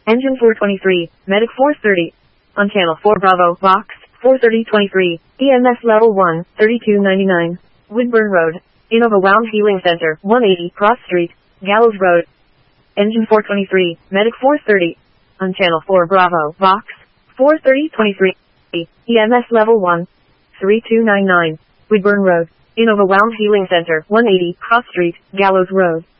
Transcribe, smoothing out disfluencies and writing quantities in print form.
Engine 423, Medic 430. On Channel 4 Bravo, Box 43023, EMS Level 1, 3299. Woodburn Road, Innova Wound Healing Center, 180 Cross Street, Gallows Road. Engine 423, Medic 430. On Channel 4 Bravo, Box 43023, EMS Level 1, 3299. Woodburn Road, Innova Wound Healing Center, 180 Cross Street, Gallows Road.